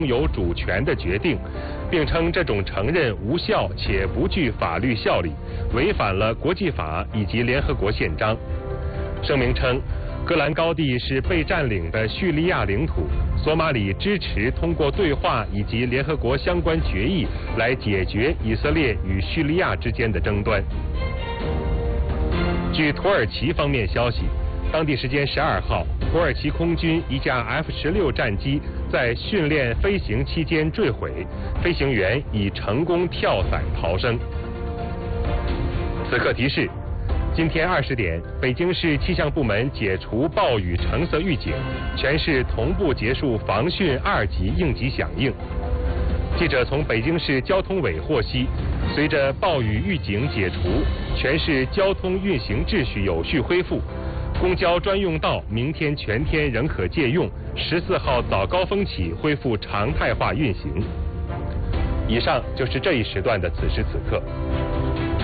有主权的决定，并称这种承认无效且不具法律效力，违反了国际法以及联合国宪章。声明称，戈兰高地是被占领的叙利亚领土，索马里支持通过对话以及联合国相关决议来解决以色列与叙利亚之间的争端。据土耳其方面消息，当地时间12号，土耳其空军一架 F-16战机在训练飞行期间坠毁，飞行员已成功跳伞逃生。此刻提示：今天20点，北京市气象部门解除暴雨橙色预警，全市同步结束防汛2级应急响应。记者从北京市交通委获悉，随着暴雨预警解除，全市交通运行秩序有序恢复。公交专用道明天全天仍可借用，14号早高峰起恢复常态化运行。以上就是这一时段的此时此刻。